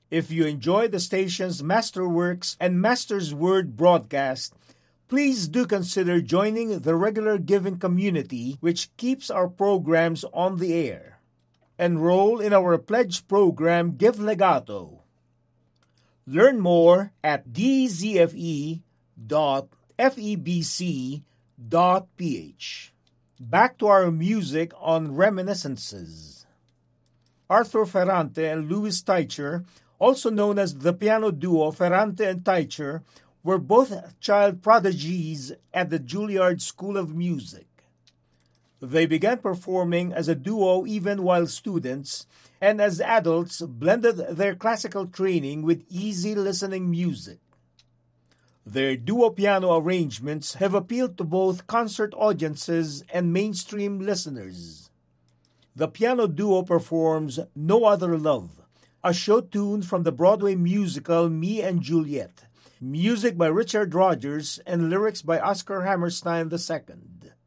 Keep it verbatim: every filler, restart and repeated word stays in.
If you enjoy the station's Masterworks and Master's Word broadcast, please do consider joining the regular giving community which keeps our programs on the air. Enroll in our pledge program Give Legato. Learn more at d z f e dot f e b c dot p h. Back to our music on Reminiscences. Arthur Ferrante and Louis Teicher, also known as the piano duo Ferrante and Teicher, were both child prodigies at the Juilliard School of Music. They began performing as a duo even while students, and as adults blended their classical training with easy listening music. Their duo piano arrangements have appealed to both concert audiences and mainstream listeners. The piano duo performs No Other Love, a show tune from the Broadway musical Me and Juliet, music by Richard Rodgers and lyrics by Oscar Hammerstein the Second.